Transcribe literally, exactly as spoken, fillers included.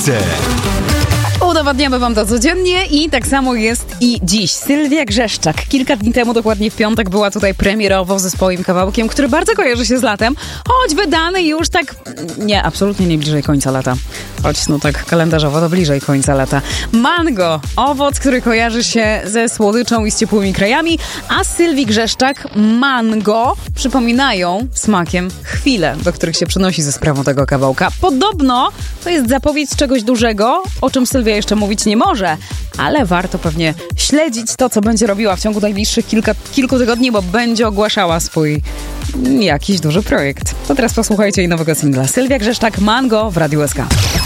Udowadniamy wam to codziennie i tak samo jest i dziś. Sylwia Grzeszczak. Kilka dni temu, dokładnie w piątek, była tutaj premierowo z swoim kawałkiem, który bardzo kojarzy się z latem, choć wydany już tak... Nie, absolutnie nie bliżej końca lata. Choć no tak kalendarzowo to bliżej końca lata. Mango. Owoc, który kojarzy się ze słodyczą i z ciepłymi krajami, a Sylwii Grzeszczak mango przypominają smakiem chwile, do których się przenosi ze sprawą tego kawałka. Podobno to jest zapowiedź czegoś dużego, o czym Sylwia jeszcze mówić nie może, ale warto pewnie śledzić to, co będzie robiła w ciągu najbliższych kilka, kilku tygodni, bo będzie ogłaszała swój jakiś duży projekt. To teraz posłuchajcie jej nowego singla. Sylwia Grzeszczak, Mango w Radiu S K.